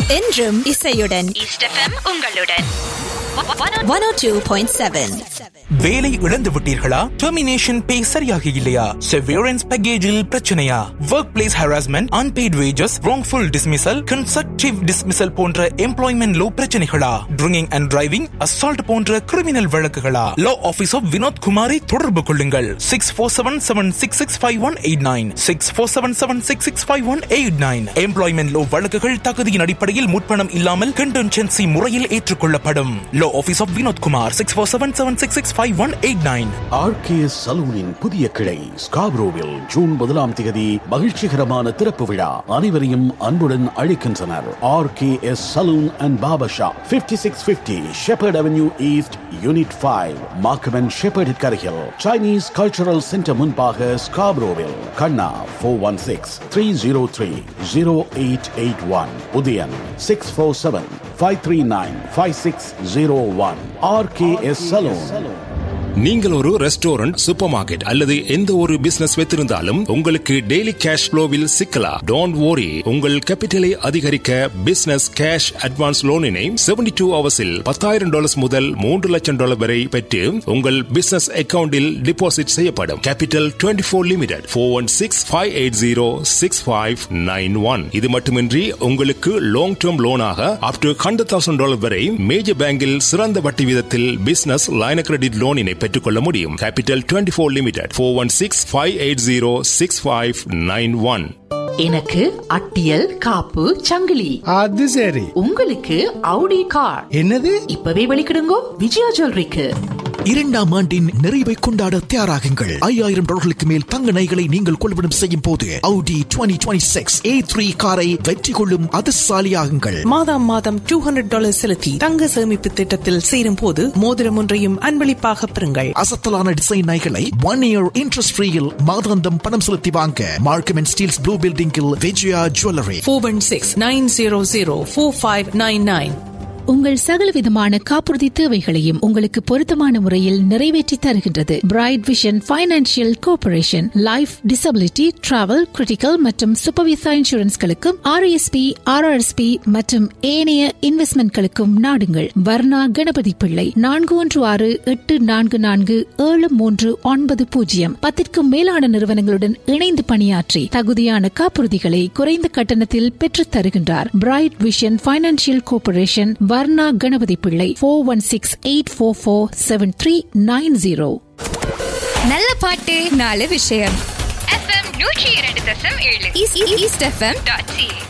என்றும் இசையுடன் east FM உங்களுடன் 102.7. வேலை இழந்து விட்டீர்களா? டெர்மினேஷன் பே சரியாக இல்லையா? செவரன்ஸ் பேக்கேஜில் பிரச்சனையா? Work place harassment, unpaid wages, wrongful dismissal, constructive dismissal போன்ற employment low பிரச்சனைகளா? Drinking and driving, assault போன்ற criminal வழக்குகளா? Law office of Vinod குமாரை தொடர்பு கொள்ளுங்கள். 6477665189 6477665189. எம்ப்ளாய்மெண்ட் லோ வழக்குகள் தகுதியின் அடிப்படையில் முற்பணம் இல்லாமல் கண்டென்சென்சி முறையில் ஏற்றுக்கொள்ளப்படும். லா office of Vinod Kumar 6477665189. RKS சலூனின் புதிய கிளை ஸ்காப்ரோவில் ஜூன் 1 மகிழ்ச்சிகரமான திறப்பு விழா. அனைவரையும் அன்புடன் அழைக்கின்றனர். RKS salon and barber shop, 5650 shepherd avenue east, unit 5, Markham and shepherd கரையில், சைனீஸ் கல்ச்சரல் சென்டர் முன்பாக ஸ்காப்ரோவில். கண்ணா 416-303-0881. உதயன் 647-539-5601. RKS Saloon. நீங்கள் ஒரு ரெஸ்டாரண்ட், சூப்பர் மார்க்கெட் அல்லது எந்த ஒரு பிசினஸ் வைத்திருந்தாலும் உங்களுக்கு டெய்லி கேஷ் ஃப்ளோவில் சிக்கலாம். Don't worry. உங்கள் கேபிட்டலை அதிகரிக்க பிசினஸ் கேஷ் அட்வான்ஸ் லோனினை 72 ஹவர்ஸில் $10,000 முதல் $3 லட்சம் வரை பெற்று உங்கள் பிசினஸ் அக்கவுண்டில் டிபாசிட் செய்யப்படும். Capital 24 limited 416-580-6591. இது மட்டுமின்றி உங்களுக்கு லாங் டேர்ம் லோனாக அப் டு $100,000 வரை மேஜர் பேங்கில் சிறந்த வட்டி வீதத்தில் பிசினஸ் லைன் கிரெடிட் லோனினை பெற்றுக்கொள்ள முடியும். Capital 24 limited 416-580-6591. எனக்கு அட்டியல் காப்பு சங்கிலி. அது சரி. உங்களுக்கு அவுடி கார். என்னது? இப்பவே வெளிக்கிடுங்கோ விஜயா ஜுவல்லரிக்கு. 2ஆம் ஆண்டின் நிறைவை கொண்டாட தயாராகுங்கள். $5,000 மேல் தங்க நகைகளை நீங்கள் கொள்வனம் செய்யும் போது Audi 2026 A3 காரை வெற்றி கொள்ளும் அதிர்ஷ்டசாலியாகுங்கள். மாதம் $200 செலுத்தி தங்க சேமிப்பு திட்டத்தில் சேரும் போது மோதிரம் ஒன்றையும் அன்பளிப்பாக பெறுங்கள். அசத்தலான டிசைன் நகைகளை 1 year இன்ட்ரெஸ்ட் ஃப்ரீயில் மாதாந்தம் பணம் செலுத்தி வாங்க மார்க்கம் அண்ட் ஸ்டீல்ஸ் ப்ளூ பில்டிங்கில் விஜயா ஜுவல்லரி. 416-900-4599. உங்கள் சகலவிதமான காப்புறுதி தேவைகளையும் உங்களுக்கு பொருத்தமான முறையில் நிறைவேற்றி தருகின்றது bright vision financial corporation. Life, disability, travel, critical மற்றும் சூப்பர்விசா இன்சூரன்ஸ்களுக்கும் RSP, RRSP மற்றும் ஏனைய இன்வெஸ்ட்மெண்ட்களுக்கும் நாடுங்கள். வர்ணா கணபதி பிள்ளை 416-844-7390. 10க்கும் மேலான நிறுவனங்களுடன் இணைந்து பணியாற்றி தகுதியான காப்புறுதிகளை குறைந்த கட்டணத்தில் பெற்றுத் தருகின்றார். Bright vision financial corporation, Varna Ganapathi பிள்ளை, 416-844-7390. நல்ல பாட்டு, நல்ல விஷயம். FM 102.7 east FM.ca